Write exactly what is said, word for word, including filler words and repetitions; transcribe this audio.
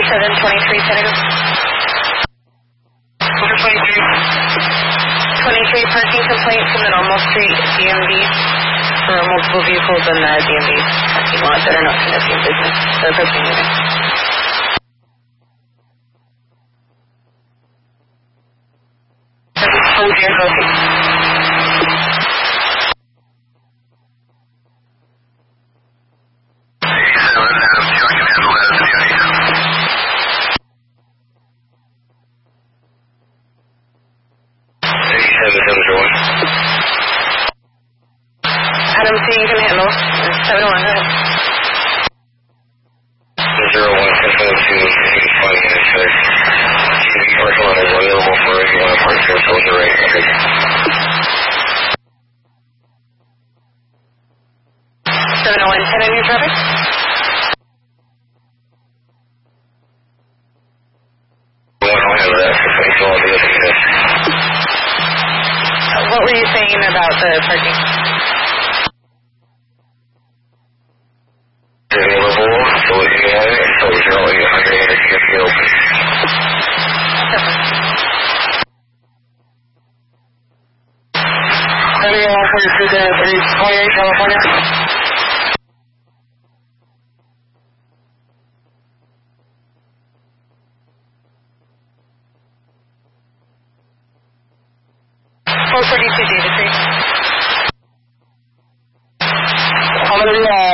seven twenty-three, San Diego. twenty-three. twenty-three, parking complaint from the Normal Street D M V for multiple vehicles in the D M V parking lot that are not conducting business. So parking unit. Hold your copy. Adam, so you can handle seven one, go ahead. zero one, control two, eight five nine six. The parking lot is available for if you want to park here, so the right record. seven one, ten on your traffic? One, I'll handle that. Thanks all the other guys. What were you saying about the parking? Available, so if you have it, so it's only one hundred fifty open. Anyone for your food at three twenty-eight, California? four forty-two, David Street. How many, uh,